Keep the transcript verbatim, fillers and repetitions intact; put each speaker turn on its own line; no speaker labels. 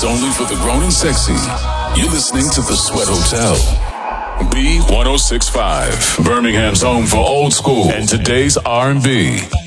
It's only for the grown and sexy. You're listening to The Sweat Hotel. B ten sixty-five, Birmingham's home for old school and today's R and B.